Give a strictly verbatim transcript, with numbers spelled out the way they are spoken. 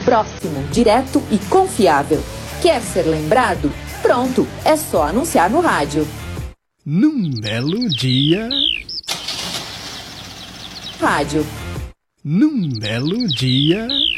próximo, direto e confiável. Quer ser lembrado? Pronto, é só anunciar no rádio. Num belo dia... Rádio. Num belo dia...